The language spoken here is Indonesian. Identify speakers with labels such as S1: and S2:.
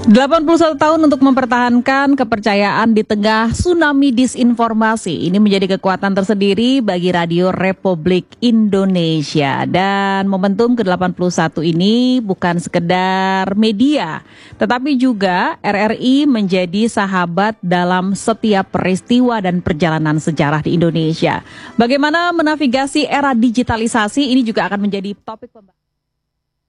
S1: 81 tahun untuk mempertahankan kepercayaan di tengah tsunami disinformasi. Ini menjadi kekuatan tersendiri bagi Radio Republik Indonesia. Dan momentum ke-81 ini bukan sekedar media, tetapi juga RRI menjadi sahabat dalam setiap peristiwa dan perjalanan sejarah di Indonesia. Bagaimana menavigasi era digitalisasi ini juga akan menjadi topik pembahasan.